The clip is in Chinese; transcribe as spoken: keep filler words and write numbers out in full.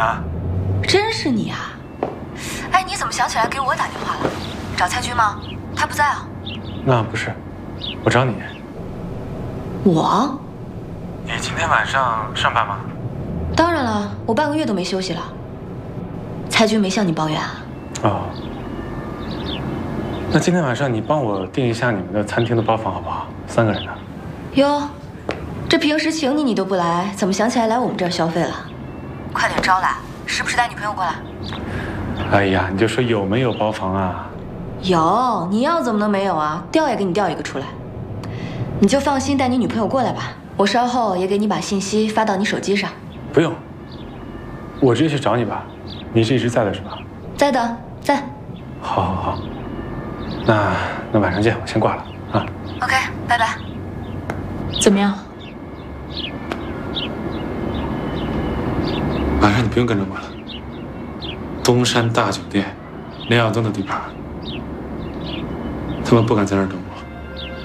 啊， 真是你啊！哎，你怎么想起来给我打电话了？找蔡军吗？他不在啊。 那不是，我找你。 我？ 你今天晚上上班吗？ 当然了，我半个月都没休息了。蔡军没向你抱怨啊？ 哦。那今天晚上你帮我订一下你们的餐厅的包房好不好？三个人的。 哟，这平时请你你都不来，怎么想起来来我们这儿消费了？快点招来，是不是带女朋友过来？ 哎呀，你就说有没有包房啊？ 有，你要怎么能没有啊？调也给你调一个出来。你就放心带你女朋友过来吧，我稍后也给你把信息发到你手机上。 不用，我直接去找你吧。你是一直在的是吧？ 在的，在。 好，好，好。那那晚上见，我先挂了啊。 OK， 拜拜。 怎么样？ 晚上你不用跟着我了。东山大酒店，梁晓东的地盘，他们不敢在那儿动。